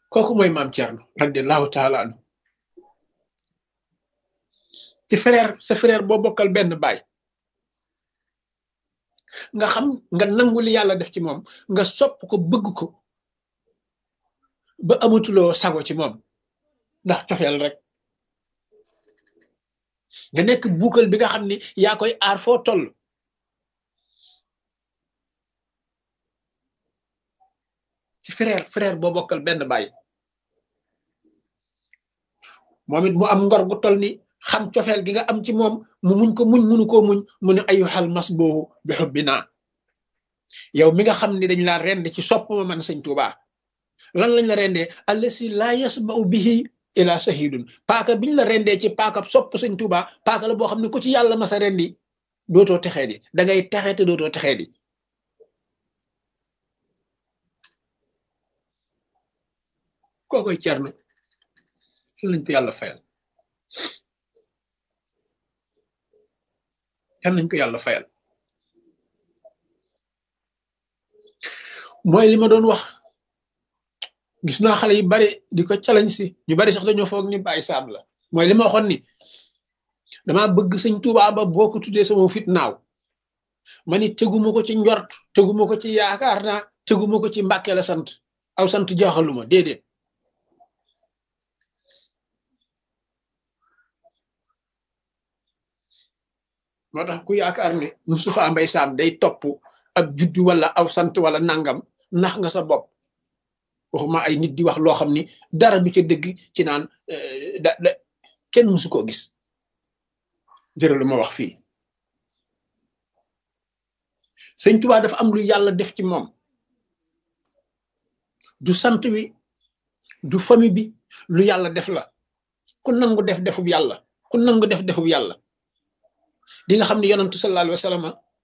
kooku mooy maam Thierno radiallahu taala anhu ci frère sa frère boo bokkal benn baay nga xam nga nangu li yàlla def ci moom nga sopp ko bëgg ko ba amatuloo sago ci moom ndax cofeel rek nga nekk buukal bi nga xam ni yaa koy aar foo toll ci frère boo bokkal benn baay moom it mu am ngor gu toll ni xam cofeel gi nga am ci moom mu muñ ko muñ munu koo muñ mu ne ayyuhal masbuhu bi hubbina yow mi nga xam ni dañ laa rend ci sopp ma man sëñ Tuubaa lan lañ la rendee allasi laa yasba'u bihi ila sahidun paaka biñ la rendee ci paaka sopp sëñ Tuubaa paaka la boo xam ne ku ci yàlla masa rendi dootoo texee di da ngay texe te dootoo texee di kookoy Cerno lañ ko yàlla fayal kan nañ ko yàlla fayal mooy li ma doon wax gis naa xale yu bari di ko challenge si ñu bari sax dañoo foog ni Baye Sam la mooy li ma waxoon ni dama bëgg sëñ Tuubaa ba boo ko tuddee sama fit naaw ma ni teguma ko ci njort teguma ko ci yaakaar naa teguma ko ci Mbàkke la sant aw sant jaaxaluma déedéet moo tax ku yaakaar ne Moustapha Mbaye Sam day topp ab juddu wala aw sant wala nangam nax nga sa bopp waxuma ay nit di wax loo xam ni dara du ca dëgg ci naan kenn mësu koo gis jërë lu ma wax fii sëñ Tuubaa dafa am lu yàlla def ci moom du sant wi du famille bi lu yàlla def la ku nangu def defub yàlla ku nangu def defub yàlla di nga xam ne yonantu sallallahu alayhi wa sallam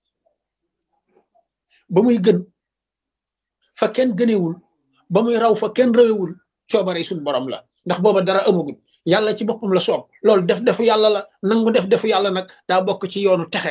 ba muy gën fa kenn gënewul ba muy raw fa kenn rawewul coobare suñ borom la ndax booba dara amagul yàlla ci boppam la soob loolu def defu yàlla la nangu def defu yàlla nag daa bokk ci yoonu texe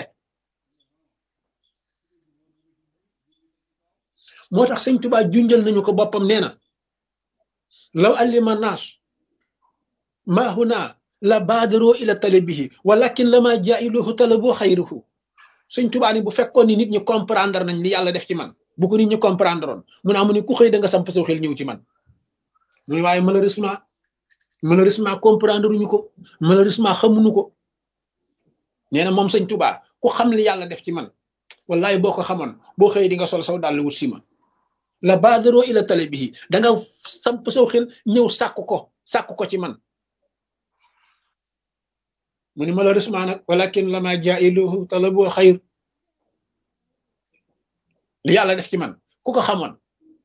moo tax sëñ Tuubaa junjal nañu ko boppam nee na law allima naas maa huna la baadaroo ila talabihi walakin lama jailuhu talaboo xayruhu sëñ Tuubaa ni bu fekkoon ni nit ñi comprendre nañ li yàlla def ci man bu ko nit ñi comprendre oon mu ne amu ni ku xëy da nga samp saw xel ñëw ci man mu ne waaye malheureusement comprendre uñu ko malheureusement xamuñu ko nee na moom sëñ Tuubaa ku xam li yàlla def ci man wallahi boo ko xamoon boo xëy di nga sol saw dàll wut si ma la baadaroo ila talabihi da nga samp saw xel ñëw sàkku ko ci man mu ni malheureusement nag walakin lama jailuhu talaboo xayr li yàlla def ci man ku ko xamoon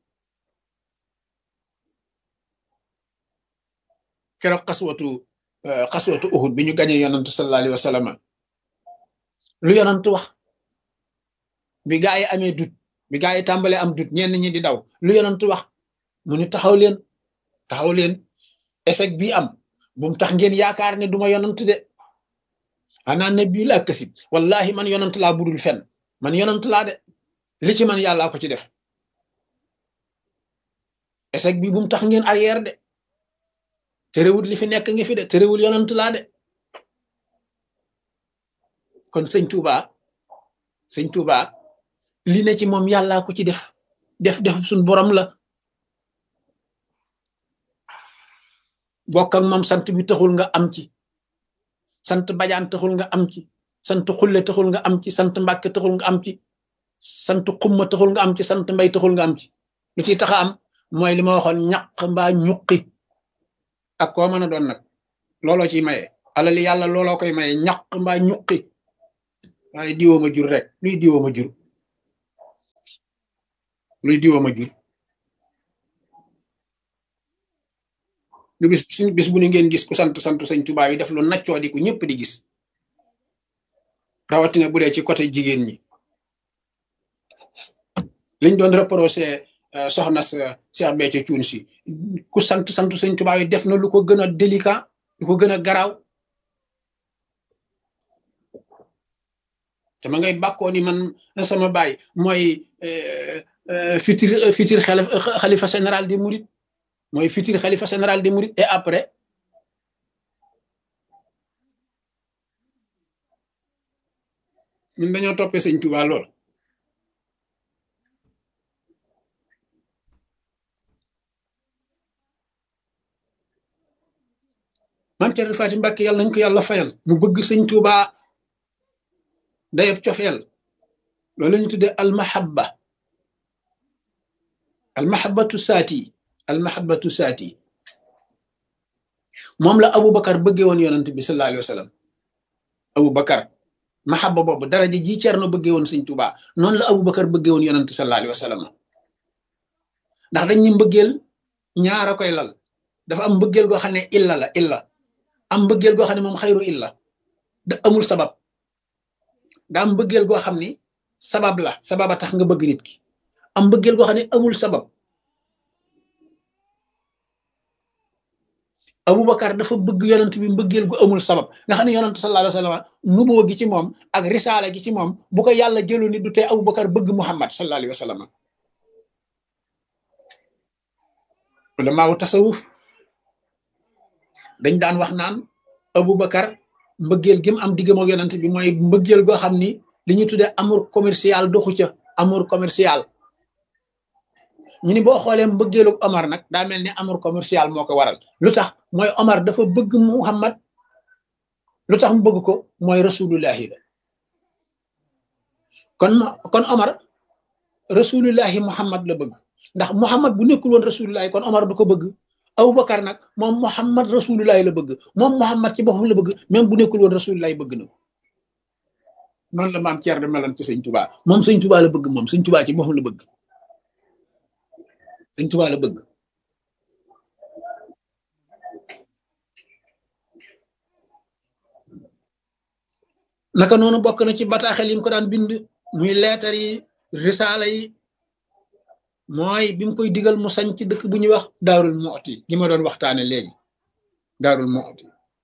keroog xaswatu uhud bi ñu gañee yonantu sallallahu alayhi wa sallam lu yonantu wax bi gaa yi amee dut bi gaa yi tàmbalee am dut ñenn ñi di daw lu yonantu wax mu ni taxaw leen échec bii am bu mu tax ngeen yaakaar ne duma yonant de ana nabi laa kasib wallahi man yonant laa budul fen man yonant laa de li ci man yàllaa ko ci def échec bi bu mu tax ngeen arrière de terewul li fi nekk ngi fi de terewul yonant laa de kon sëñ Tuubaa li ne ci moom yàllaa ko ci def suñ borom la bokk ak moom sant bi taxul nga am ci sant bajaan taxul nga am ci sant xulle taxul nga am ci sant mbàkke taxul nga am ci sant xumma taxul nga am ci sant mbay taxul nga am ci lu ciy taxa am mooy li ma waxoon ñaq mbaa ñuqi ak koo mën a doon nag looloo ciy maye alali yàlla looloo koy maye ñaq mbaa ñuqi waaye diwoo ma jur rek luy diwoo ma jur lu bis bu ni ngeen gis ku sant sëñ Tuubaa yi def lu naccoo di ku ñëpp di gis rawatina bu dee ci côté jigéen ñi liñ doon reproché soxna sa Cheikh Béthio Thioune si ku sant sëñ Tuubaa yi def na lu ko gën a délicat lu ko gën a garaaw te ma ngay bàkkoo ni man sama baay mooy futur xalifa général des mourides mooy futur xalifa général des mourides et après ñun dañoo toppee sëñ Tuubaa lool. Maam Cerno Faati Mbàkke yàlla nañ ko yàlla fayal mu bëgg sëñ Tuubaa dayab cofeel loolu la ñu tuddee almahabatu saati moom la Aboubacar bëggee woon yonent bi sallallahu alayhi wa sallam. Aboubacar mahabba boobu daraja ji Cerno bëggee woon sëñ Tuubaa noonu la Aboubacar bëggee woon yonent sallallahu alayhi wa sallam ndax dañ ñu mbëggeel ñaara koy lal dafa am mbëggeel goo xam ne illa am mbëggeel goo xam ne moom xayru illa da amul sabab da am mbëggeel goo xam ni sabab la sababa tax nga bëgg nit ki am mbëggeel goo xam ne amul sabab. Aboubacar dafa bëgg yonent bi mbëggeel gu amul sabab nga xam ne yonent sallallahu alayhi wa sallam nuboo gi ci moom ak risaala gi ci moom bu ko yàlla jëlu ni du tee Aboubacar bëgg Muhammad sallallahu alayhi wa sallam. ulamaawu tasawuf dañ daan wax naan Aboubacar mbëggeel gi mu am diggam ak yonent bi mooy mbëggeel goo xam ni li ñuy tuddee amour commercial doxu ca amour commercial. ñu ni boo xoolee mbëggeelu Omar nag daa mel ni amour commercial moo ko waral lu tax mooy Omar dafa bëgg Muhammad lu tax mu bëgg ko mooy rasulullahi la kon Omar rasulullahi Muhammad la bëgg ndax Muhammad bu nekkul woon rasulullahi kon Omar du ko bëgg. Aboubacar nag moom Muhammad rasulullahi la bëgg moom Muhammad ci boppam la bëgg même bu nekkul woon rasulullahi bëgg na ko noonu la maam Thierno meloon ci sëñ Touba moom sëñ Touba la bëgg moom sëñ Touba ci boppam la bëgg. sëñ Tuubaa la bëgg naka noonu bokk na ci bataaxel yi mu ko daan bind muy leetar yi risaala yi mooy bi mu koy digal mu sañ ci dëkk bu ñuy wax Daarul Muxti gi ma doon waxtaane léegi Daarul Muxti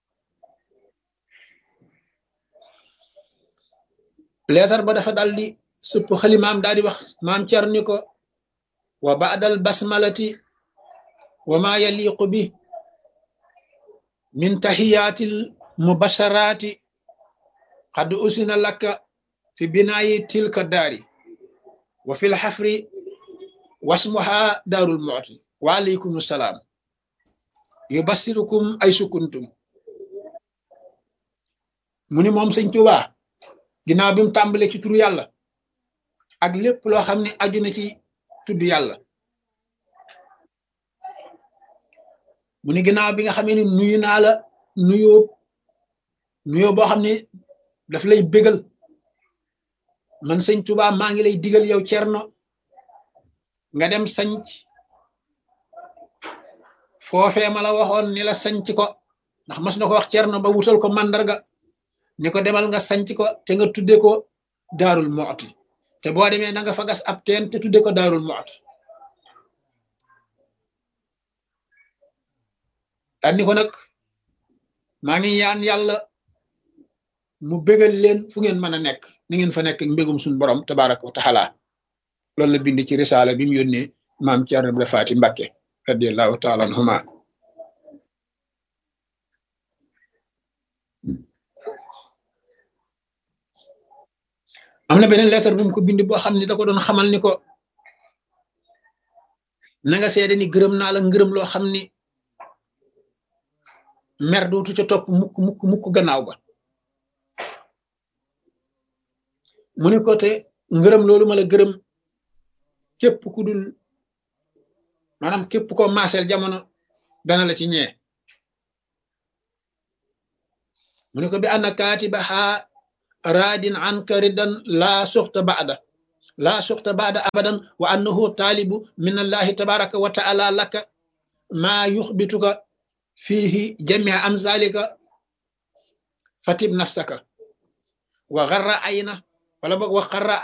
leetar ba dafa dal di sëpp xalimaam daal di wax maam Cerno ni ko wa ba'dal basmalati wa ma yaliqu bi min tahiyatil mubasharati qad usina laka fi binaayi tilka daari wa fil xafri wasmuha daarul mu'ti wa alaykum salaam yubassirukum ay sukuntum mu ni moom sëñ Tuubaa ginnaaw bi mu tàmbalee ci turu yàlla ak lépp loo xam ne aju na ci tudd yàlla mu ni ginnaaw bi nga xamee ni nuyu naa la nuyoo boo xam ne daf lay bégal man sëñ Tuubaa maa ngi lay digal yow Cerno nga dem sanc foofee ma la waxoon ni la sanc ko ndax mas na ko wax Cerno ba wutal ko màndarga ni ko demal nga sanc ko te nga tudde ko Daarul Muxti te boo demee na nga fa gas ab teen te tudde ko Daarul Muxti daan ni ko nag maa ngi ñaan yàlla mu bégal leen fu ngeen mën a nekk ni ngeen fa nekk mbégum suñu borom tabaraka wa taala loolu la bind ci risaala bi mu yónnee maam Cerno Ibra Faati Mbàkke radiallahu taala anhuma am na beneen lettre bu mu ko bind boo xam ne da ko doon xamal ni ko na nga seede ni gërëm naa la ngërëm loo xam ni mer dootu ca topp mukk gannaaw ba mu ni ko te ngërëm loolu ma la gërëm képp ku dul maanaam képp koo maaseel jamono dana la ci ñee mu ni ko bi anna kaatibaha raadin anka ridan laa suxta baada abadan wa annahu taalibu min allahi tabaraka wa taala laka maa yuxbituka fiihi jamia amzalika fatib nafsaka wa xarra ayna wala boog wa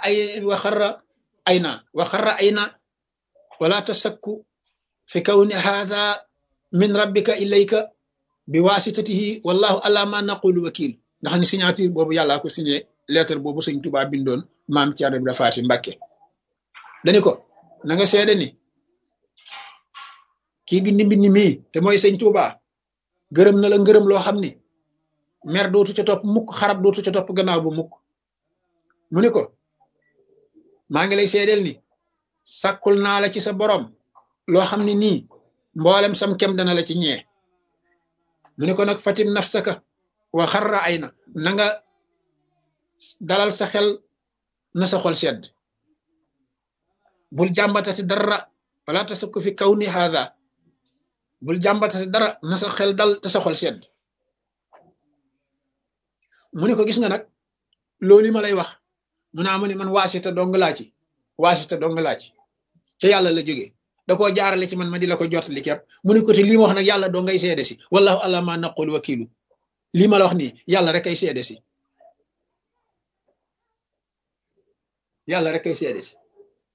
xarra ayna wala tasakku fi kawni haadha min rabbika ilayka bi wasitatihi wallahu ala ma naqulu wakil ndax ni signature boobu yàllaa ko signé lettre boobu sëñ Tuubaa bindoon maam Cerno Ibra Faati Mbàkke dani ko na nga seede ni kii bind mii te mooy sëñ Tuuba gërëm na la ngërëm loo xam ni mer dootu ca topp mukk xarab dootu ca topp gannaaw bu mukk mu ni ko maa ngi lay seedeel ni sàkkul naa la ci sa borom loo xam ne nii mboolem sam kem dana la ci ñee mu ni ko nag fatim nafsaka wa xarra ay na nga dalal sa xel na sa xol sedd bul jàmbatati dara wala tasukku fi kaw ni haada bul jàmbatati dara na sa xel dal te sa xol sedd mu ni ko gis nga nag loolu li ma lay wax mu naa mu ni man waasita dong laa ci ca yàlla la jógee da koo jaarale ci man ma di la ko jottali képp mu ni ko te lii ma wax nag yàlla doo ngay seede si wallahu ala ma naqul wakilu lii ma la wax nii yàlla rek ay seede si yàlla rek ay seede si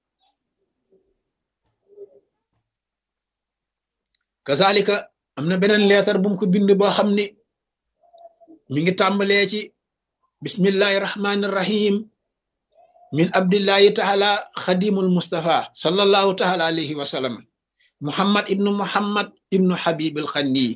kazalika am na beneen leetar bu mu ko bind boo xam ni mi ngi tàmbalee ci bismillahi rahmani rahim min abdillahi taala xadimul mustafa sallallahu taala alayhi wa sallam muhammad ibnu habibil xanni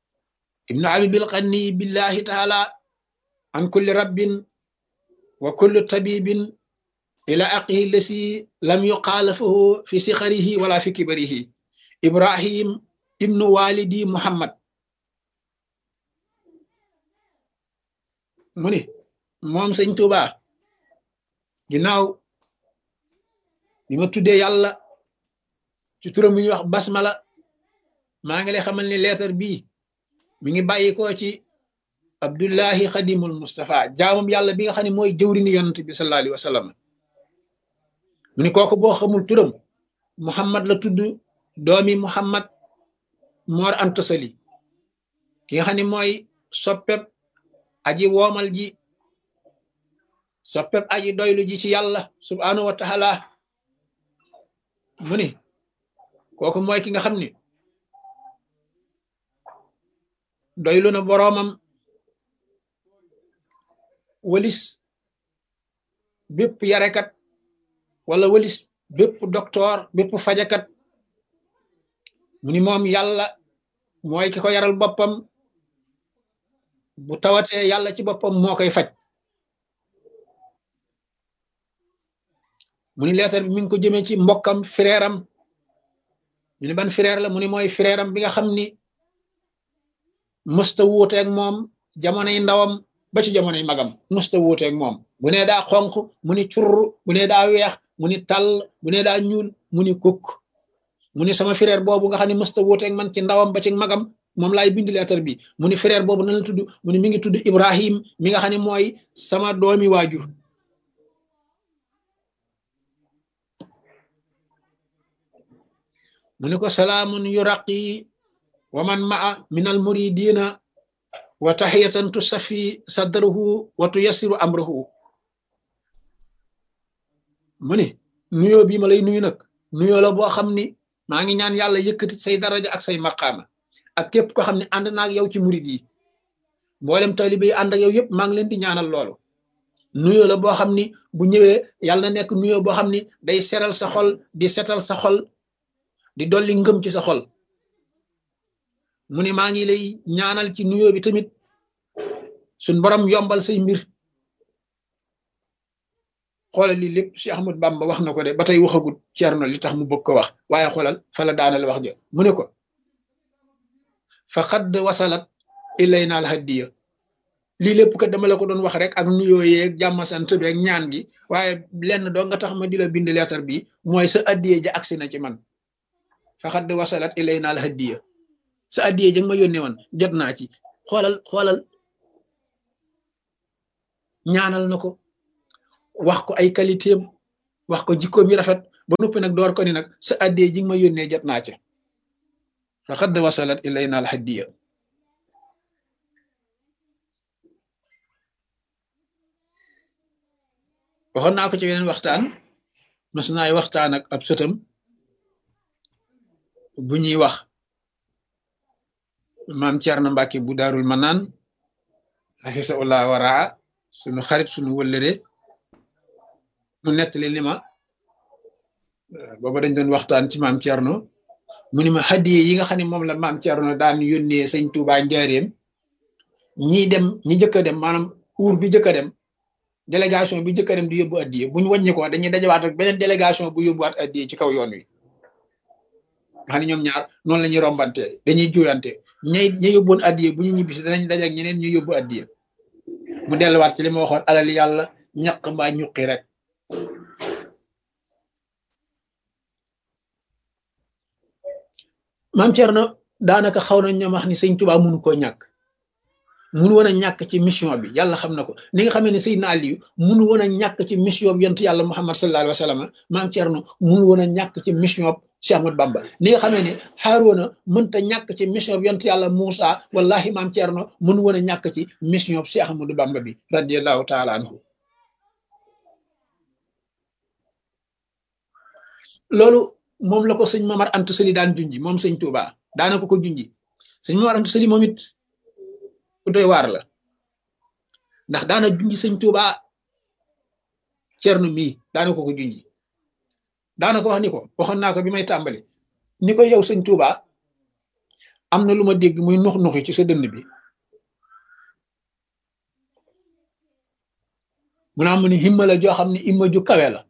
billahi taala an kulli rabbin wa kulli tabibin ila aqihi lasi lam yuqaalafahu fi sixarihi wala fi kibarihi ibrahim ibnu walidi muhammad mu ni moom sëñ Tuuba ginnaaw bi ma tuddee yàlla ci turam bi ñuy wax basmala maa ngi lay xamal ni leetar bii mi ngi bàyyi ko ci abdullahi xadimul mustafa jaamam yàlla bi nga xam ne mooy jëwrini yonent bi sallallahu alayhi wa sallam mu ni kooku boo xamul turam muhammad la tudd doomi muhammad Mor Anta Sali ki nga xam ne mooy soppeb aji woomal ji soppeb aji doylu ji ci yàlla subhanahu wa taala mu ni kooku mooy ki nga xam ni doylu na boroomam walis bépp yarekat wala walis bépp docteur bépp fajakat mu ni moom yàlla mooy ki ko yaral boppam bu tawatee yàlla ci boppam moo koy faj mu ni leetar bi mi ngi ko jëmee ci mbokkam frère am ñu ni ban frère la mu ni mooy frère am bi nga xam ni mësta wuuteeg moom jamonoy ndawam ba ci jamonoy magam mësta wuuteeg moom bu nee daa xonq mu ni curr bu nee daa weex mu ni tàll bu nee daa ñuul mu ni kukk mu ni sama frère boobu nga xam ne mësta wuuteeg man ci ndawam ba ci magam moom laay bind leetar bi mu ni frère boobu na la tudd mu ni mi ngi tudd Ibrahim mi nga xam ne mooy sama doomi waajur mu ni ko salaamun yuraqi wa man maa min al muridina wa tahiyatan tusafi sadrahu wa tuyassiru amrahu mu ni nuyoo bi ma lay nuyu nag nuyoo la boo xam ni maa ngi ñaan yàlla yëkkati say daraja ak say maqaama ak képp ko xam ne ànd naa ak yow ci murid yi mboolem taalibe yi ànd ak yow yëpp maa ngi leen di ñaanal loolu nuyoo la boo xam ni bu ñëwee yàlla na nekk nuyoo boo xam ni day seral sa xol di setal sa xol di dolli ngëm ci sa xol mu ni maa ngi lay ñaanal ci nuyoo bi tamit suñ borom yombal say mbir xoolal lii lépp Cheikh Ahmad Bamba wax na ko de ba tey waxagut Ceerno li tax mu bëgg ko wax waaye xoolal fa la daanal wax ja mu ne ko fa xadd wasalat ilayna al hadiya lii lépp kat dama la ko doon wax rek ak nuyoo yeeg jàmm sant beeg ñaan gi waaye lenn doo nga tax ma di la bind leetar bi mooy sa addiye ja agsi na ci man fa xadd wasalat ilayna al hadiya sa addiye ja ma yónnee woon jot naa ci xoolal ñaanal na ko wax ko ay qualité am wax ko jikkoom yi rafet ba noppi nag door ko ni nag sa addiye ji ma yónnee jot naa ci fa xadd wasalat ilayna al hadiya waxoon naa ko ci weneen waxtaan mas naay waxtaan ak ab sëtam bu ñuy wax maam Cerno Mbàkke bu Daarul Manaan hafisahullah waraa sunu xarit sunu wëllëre mu nettali li ma booba dañ doon waxtaan ci maam Cerno mu ni ma hadiye yi nga xam ne moom la maam Thierno daan yónnee sëñ Touba njaareem ñii dem ñi jëkk a dem maanaam uur bi jëkk a dem délégation bi jëkk a dem di yóbbu addiye buñ wàññi ko dañuy dajawaat ak beneen délégation bu yóbbuwaat addiye ci kaw yoon wi nga xam ne ñoom ñaar noonu la ñuy rombante dañuy juyante ña yóbboon addiye bu ñu ñibbisi danañ daje ak ñeneen ñu yóbbu addiye mu delluwaat ci li ma waxoon alal yàlla ñaq mbaa ñuqi rek maam Thierno daanaka xaw nañ ñoom wax ni sëñ Touba mënu koo ñàkk munu woon a ñàkk ci mission bi yàlla xam na ko ni nga xamee ne Seydina Aliyu munu woon a ñàkk ci mission bi yonent yàlla Muhammad sallallahu alayhi wa sallam maam Thierno munu woon a ñàkk ci mission bi Cheikh Ahmad Bamba ni nga xamee ne Haaruna mënta ñàkk ci mission bi yonent yàlla Moussa wallahi maam Thierno munu woon a ñàkk ci mission bi Cheikh Ahmadou Bamba bi radiyallahu taala anhu loolu moom la ko sëñ Mamar Anta Sali daan junji moom sëñ Touba daana ko junji sëñ Mamar Anta Sali moom it ku doy waar la ndax daana junji sëñ Touba Thierno mii daana ko junji daana ko wax ni ko waxoon naa ko bi may tàmbali ni ko yow sëñ Touba am na lu ma dégg muy nux nuxi ci sa dënn bi mu naa mu ni himma la joo xam ne himma ju kawe la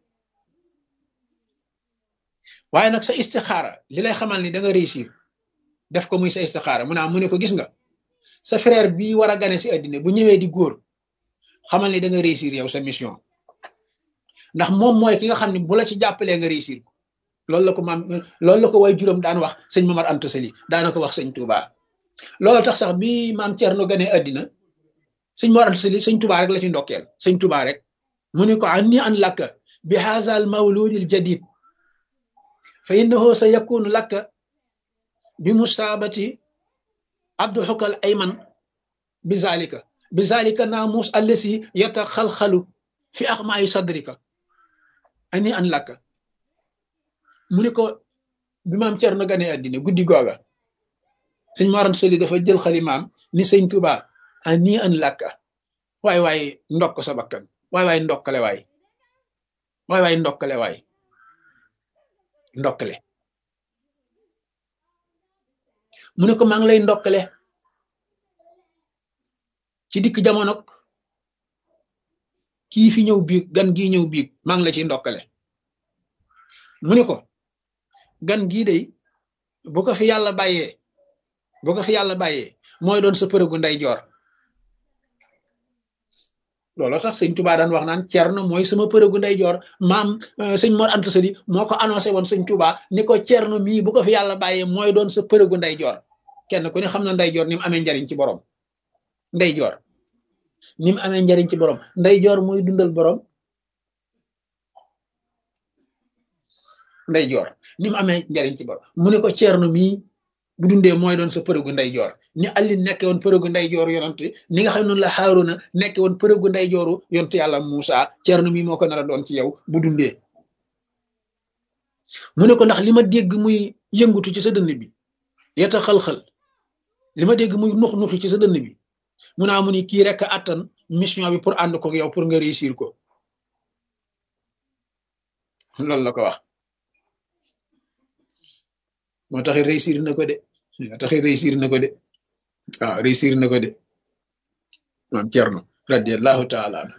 waaye nag sa istixaara li lay xamal ni da nga réussir def ko muy sa istixaara mu naa mu ne ko gis nga sa frère bii war a gane si àddina bu ñëwee di góor xamal ni da nga réussir yow sa mission ndax moom mooy ki nga xam ne bu la ci jàppalee nga réussir ko loolu la ko way juróom daan wax sëñ Mamar Anta Sali daana ko wax sëñ Touba loolu tax sax bi maam Thierno gane àddina sëñ Mamar Anta Sali sëñ Touba rek la ci ndokkeel sëñ Touba rek mu ne ko anni an lakka bi haazal mawludil jadid fa innahu sa yakunu lakka bi musaabati adduxukal ayman bi zalika naamus allasi yataxalxalu fi axmaayi sadrika ani an lakka mu ne ko bi maam Thierno gane àddina guddi googa sëñ Mor Anta Sali dafa jël xalimaam ni sëñ Touba ani an lakka waay ndokk sa bakkan waay ndokkale waay ndokkale waay ndokkale mu ne ko maa ngi lay ndokkale ci dikk jamono kii fi ñëw biig gan gii ñëw biig maa ngi la ci ndokkale mu ne ko gan gii de bu ko fi yàlla bàyyee mooy doon sa përëgu ndeyjoor looloo tax sëñ Touba daan wax naan Thierno mooy sama përëgu ndeyjoor maam sëñ Mor Anta Sali moo ko annoncé woon sëñ Touba ni ko Thierno mii bu ko fi yàlla bàyyee mooy doon sa përëgu ndeyjoor kenn ku ne xam na ndeyjoor ni mu amee njariñ ci borom ndeyjoor ni mu amee njariñ ci borom ndeyjoor mooy dundal borom ndeyjoor ni mu amee njariñ ci borom mu ne ko Thierno mii bu dundee mooy doon sa përëgu ndeyjoor ni Ali nekke woon përëgu ndeyjooru yonent ni nga xam ne noonu la Haaruna nekke woon përëgu ndeyjooru yonent yàlla Muusa Thierno mii moo ko nar a doon ci yow bu dundee mu ne ko ndax li ma dégg muy yëngutu ci sa dënn bi yeta xal-xal li ma dégg muy nux nuxi ci sa dënn bi mu naa mu ni kii rek attan mission bi pour ànd ko yow pour nga réussir ko loolu la ko wax moo tax réussir na ko de waaw réussir na ko de maam Thierno radiallahu taala anhu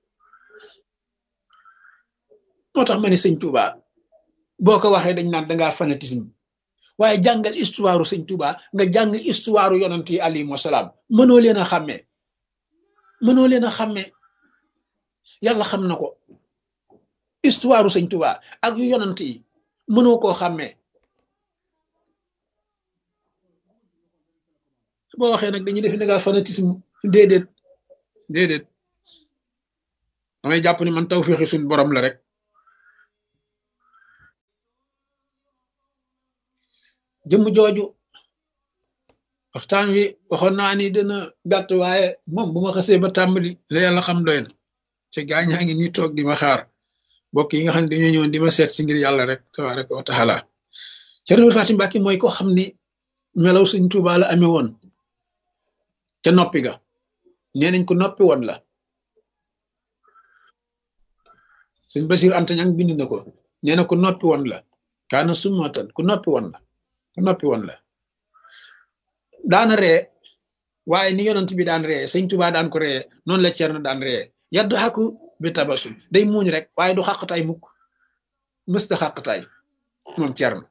moo tax ma ne sëñ Touba boo ko waxee dañ naan dangaa fanatisme waaye jàngal histoire sëñ Touba nga jàng histoire yonent yi alayhimu salaam mënoo leen a xàmmee yàlla xam na ko histoire sëñ Touba ak yu yonent yi mënoo koo xàmmee boo waxee nag dañuy def da ngaa fanatisme déedéet damay jàpp ni man tawfeexi suñ borom la rek jëmm jooju waxtaan wi waxoon naa ni dina gàtt waaye moom bu ma xasee ba tàmbali la yàlla xam doy na ci gaañaa ngi ñuy toog di ma xaar mbokk yi nga xam ne dañoo ñëwoon di ma seet si ngir yàlla rek tabaaraka wa taala Cerno Fatim Mbàkke mooy ko xam ni melaw sëñ Tuubaa la amee woon ca noppi ga nee nañ ko noppi woon la sëñ Basiir Anta Ñaŋ bind na ko nee na ko noppi woon la kaana summatan ku noppi woon la noppi woon la daana ree waaye ni yonent bi daan ree sëñ Tuubaa daan ko ree noonu la Cerno daan ree yaddu xaku bi tabasul day muuñ rek waaye du xàqtaay mukk mësta xàqtaay moom Cerno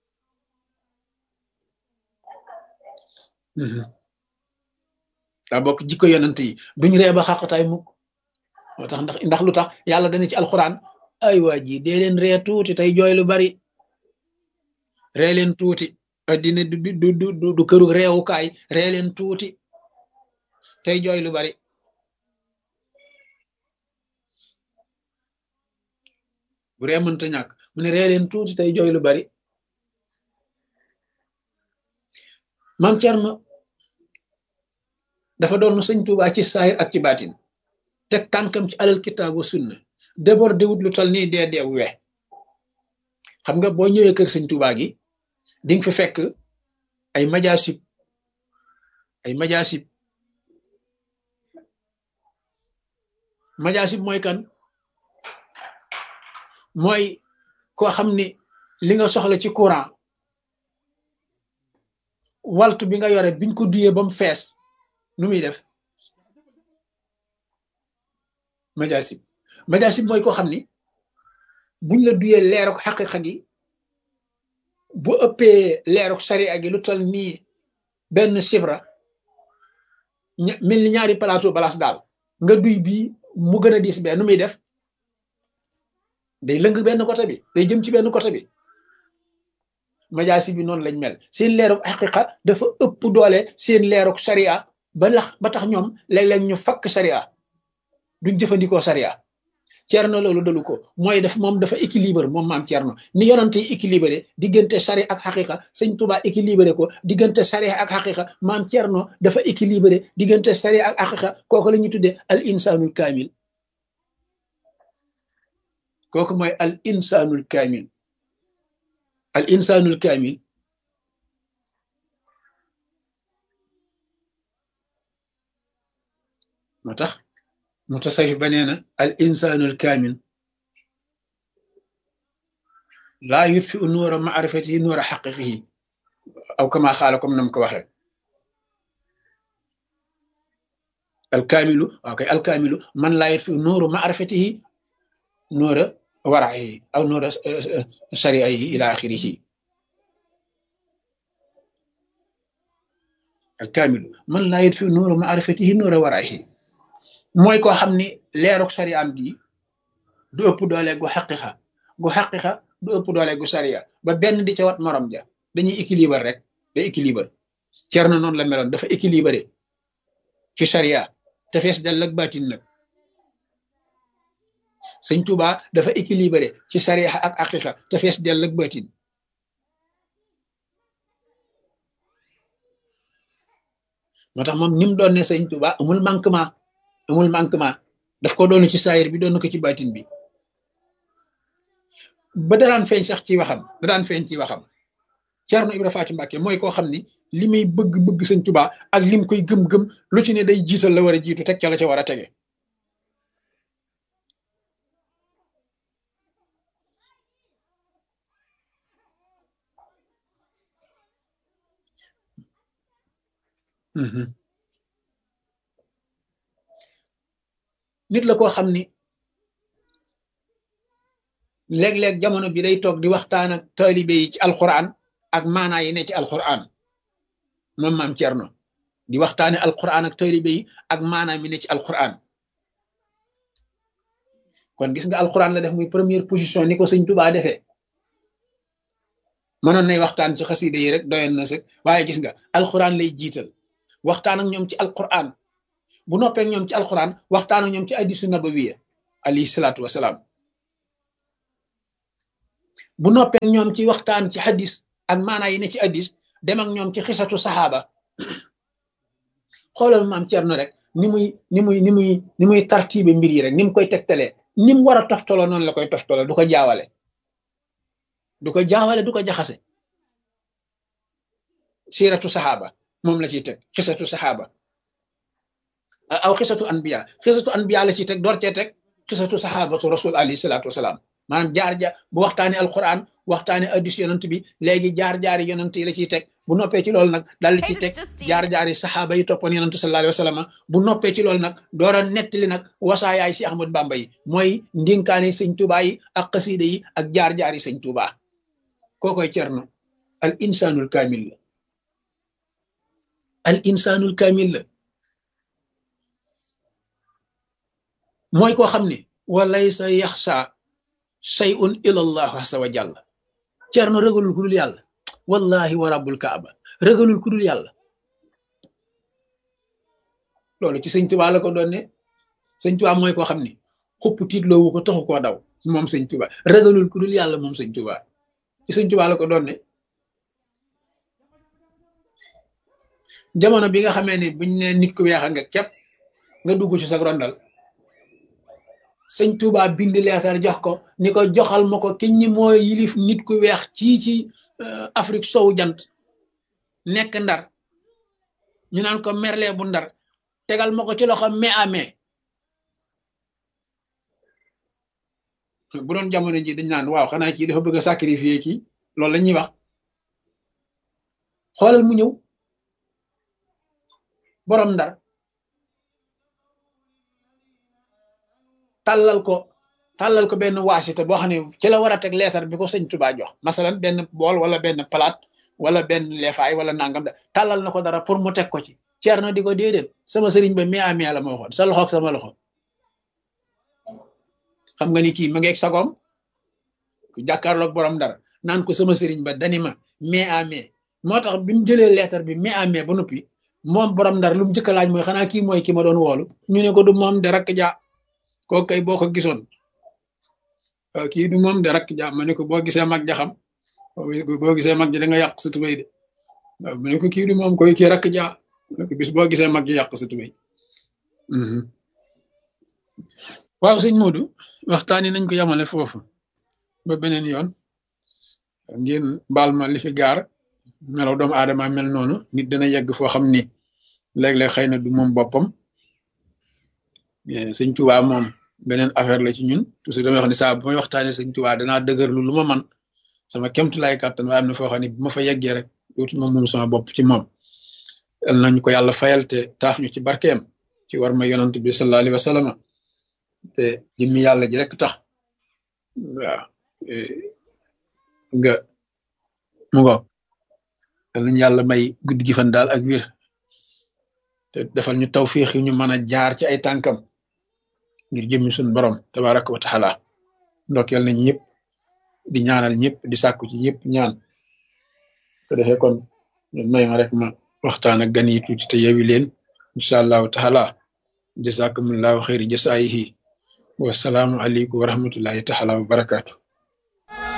daa bokk jikko yonent yi duñ ree ba xàqtaay mukk moo tax ndax lu tax yàlla dana ci alxuraan ay waa ji dee leen ree tuuti tey jooy lu bari ree leen tuuti addina du këru reewukaay ree leen tuuti tey jooy lu bari bu ree mënta ñàkk mu ne ree leen tuuti tey jooy lu bari maam Cerno dafa doon sëñ Tuubaa ci saahir ak ci baatin teg tànkam ci alal kitaabu sunna débordé wut lu tal nii dee we xam nga boo ñëwee kër sëñ Tuubaa gi di nga fi fekk ay majaasib mooy kan mooy koo xam ni li nga soxla ci courant waltu bi nga yore biñ ko duyee ba mu fees nu muy def majaasib mooy koo xam ni buñ la duyee leeruk xaqiqa gi bu ëppee leeruk sariya gi lu tal nii benn sibra mel ni ñaari plateau balaas daal nga duy bii mu gën a diis bee nu muy def day lëng benn côté bi day jëm ci benn côté bi majaasib bi noonu lañ mel seen leeruk xaqiqa dafa ëpp doole seen leeruk sariya ba tax ñoom léeg-léeg ñu fakk sariya duñ jëfandikoo sariya Cerno loolu dalu ko mooy def moom dafa équilibre moom maam Cerno ni yonante yi équilibré diggante sariya ak xaqiqa sëñ Tuubaa équilibré ko diggante sariya ak xaqiqa maam Cerno dafa équilibré diggante sariya ak xaqiqa kooku la ñuy tuddee al insanul kaamil kooku mooy al insanul kaamil moo tax mutasawif ba nee na al insanul kaamil laa yutfi u nuura maarifatihi nuura xaqiqihi aw kama xaala comme nam ko waxee alkaamilu waaw kay alkaamilu man laa yutfi u nuuru maarifatihi nuura waraihi aw nuura shariaihi ila axirihi alkaamilu man laa yutfi u nuuru maarifatihi nuura waraihi mooy koo xam ni leeruk sariyaam gi du ëpp doole gu xaqiqa du ëpp doole gu sariya ba benn di ca wat morom ja dañuy équilibre rek day équilibre Cerno noonu la meloon dafa équilibré ci sariya te fees dell ak baatin nag sëñ Tuubaa dafa équilibré ci sariya ak xaqiqa te fees dell ak baatin moo tax moom ni mu doon ne sëñ Tuubaa amul manquement daf ko doon ci saayir bi doon ko ci baatin bi ba daraan feeñ sax ci waxam Cerno Ibra Faati Mbàkke mooy koo xam ni li muy bëgg sëñ Tuubaa ak lim koy gëm-gëm lu ci ne day jiital la war a jiitu teg ca la ca war a tege nit la koo xam ni léeg-léeg jamono bi day toog di waxtaan ak taalibe yi ci alquran ak maanaa yi ne ci alquran moom maam Cerno di waxtaane alquran ak taalibe yi ak maanaa mi ne ci alquran kon gis nga alquran la def muy première position ni ko sëñ Tuubaa defee mënoon nay waxtaan ci xasida yi rek doyoon na sëg waaye gis nga alquran lay jiital waxtaan ak ñoom ci alquran bu noppee ñoom ci alquran waxtaan ak ñoom ci hadiisu nabawiya alayhi salaatu wasalaam bu noppee ñoom ci waxtaan ci hadis ak maanaa yi ne ci hadis dem ak ñoom ci xisatu saxaaba xoolal maam Cerno rek ni muy tartibe mbir yi rek ni mu koy tegtalee ni mu war a toftaloo noonu la koy toftaloo du ko jaawale du ko jaxase siiratu saxaaba moom la ciy teg xisatu saxaaba aw xisatu anbiya la ciy teg door cee teg xisatu saxaabatu rasul alayhi salaatu wasalaam maanaam jaar bu waxtaanee alquran waxtaanee addis yonent bi léegi jaar-jaari yonent yi la ciy teg bu noppee ci loolu nag daal di ciy teg jaar-jaari saxaaba yi toppoon yonent sallallahu alayhi wa sallam bu noppee ci loolu nag door a nettali nag wasaayaay si Ahmad Bamba yi mooy ndinkaane sëñ Tuubaa yi ak xasiida yi ak jaar-jaari sëñ Tuubaa kookoy Cerno al insanul kaamil la al insanul kaamil la mooy koo xam ne walaysa yaxsa shay'un ila allah azza wa jalla Cerno ragalul ku dul yàlla wallahi wa rabbul kaaba ragalul ku dul yàlla loolu ci sëñ Tuubaa la ko doon ne sëñ Tuubaa mooy koo xam ne xupp tiitloowu ko taxu koo daw moom sëñ Tuubaa ragalul ku dul yàlla moom sëñ Tuubaa ci sëñ Tuubaa la ko doon ne jamono bi nga xamee ne buñ ne nit ku weexa nga képp nga dugg ci sa rondal sëñ Tuubaa bind leetar jox ko ni ko joxal ma ko ki ñi mooy yilif nit ku weex ci Afrique sowu jant nekk Ndar ñu naan ko Merle bu Ndar tegal ma ko ci loxo mai à mai bu doon jamono ji dañ naan waaw xanaa kii dafa bëgg a sacrifier kii loolu la ñuy wax xoolal mu ñëw borom Ndar tàllal ko benn waasita boo xam ne ci la war a teg leetar bi ko sëñ Tuubaa jox masalan benn bool wala benn palaat wala benn leefaay wala nangam da tàllal na ko dara pour mu teg ko ci Cerno di ko déedéet sama sëriñ ba mai à mai la ma waxoon sa loxo ak sama loxo xam nga ni kii ma ngeeg sagoom ku jàkkaarloog borom Ndar naan ko sama sëriñ ba dani ma mai à mai moo tax bi mu jëlee leetar bi mai à mai ba noppi moom borom Ndar lu mu njëkk a laaj mooy xanaa kii mooy ki ma doon woolu ñu ne ko du moom de rakk ja kooku kay boo ko gisoon kii du moom de rakk ja ma ne ko boo gisee mag ja xam boo gisee mag ja da nga yàq sa tubéy de waaw ma ne ko kii du moom koy kii rakk ja ma ne ko bis boo gisee mag ja yàq sa tubéy waaw sëñ Modou waxtaani nañ ko yamale foofu ba beneen yoon ngeen baal ma li fi gaar melaw doomu aadama mel noonu nit dana yegg foo xam ni léeg-léeg xëy na du moom boppam sëñ Tuubaa moom beneen affaire la ci ñun toujours damay wax ni saa bu may waxtaanee sëñ Tuubaa danaa dëgërlu lu ma man sama kemtu lay kàttan waaye am na foo xam ne bu ma fa yeggee rek dootu ma moom sama bopp ci moom yal nañu ko yàlla fayal te taaf ñu ci barkeem ci war ma yonant bi sallallahu alayhi wa sallam te jëmmi yàlla ji rek tax waaw nga mu ngo yal nañu yàlla may guddi gi fan daal ak wir te defal ñu tawfiix yu ñu mën a jaar ci ay tànkam ngir jëmmi suñu borom tabaraka wa taala ndokkeel nañ ñëpp di ñaanal ñëpp di sàkku ci ñëpp ñaan ko defee kon may ma rek ma waxtaan ak gan yi tuuti te yewi leen incha allahu taala jazakumullahu xayri jasaayihi wasalaamu aleykum wa rahmatullahi taala wa barakaatu